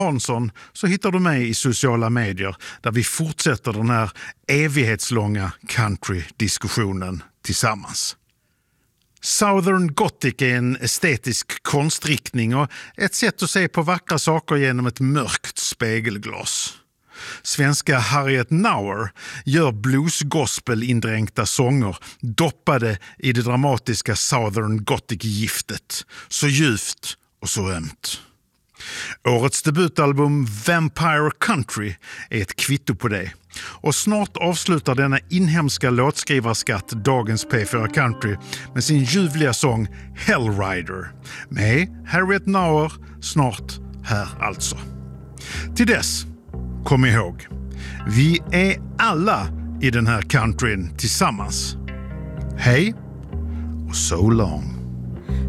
Hansson så hittar du mig i sociala medier där vi fortsätter den här evighetslånga country-diskussionen tillsammans. Southern Gothic är en estetisk konstriktning och ett sätt att se på vackra saker genom ett mörkt spegelglas. Svenska Harriet Nauer gör blues-gospel-indränkta sånger doppade i det dramatiska Southern Gothic-giftet. Så djupt och så ömt. Årets debutalbum Vampire Country är ett kvitto på det. Och snart avslutar denna inhemska låtskrivarskatt dagens P4 Country med sin ljuvliga sång Hellrider. Med Harriet Nauer snart här alltså. Till dess, kom ihåg, vi är alla i den här countryn tillsammans. Hej och so long.